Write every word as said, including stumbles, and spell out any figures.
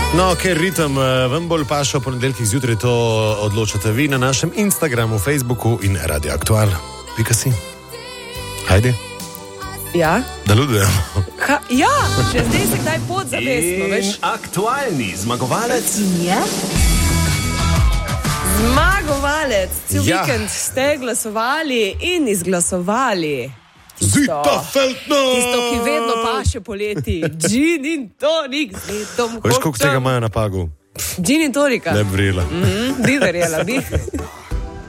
No, ker ritem vam bolj paša v ponedeljkih zjutraj, to odločate vi na našem Instagramu, Facebooku in Radio Aktual. Pika si. Hajde. Ja? Da ludujemo. Ha, ja, še zdaj se kdaj podzavestno, veš? Aktualni zmagovalec. Je? Zmagovalec. Cel Ja. vikend ste glasovali in izglasovali. Zita Feltner! Tisto, ki vedno paše poleti. Gin in tonik z letom. Veš, koliko tega imajo na pagu? Gin in tonika. Ne bi vrila. Mhm, bi verjela, bi.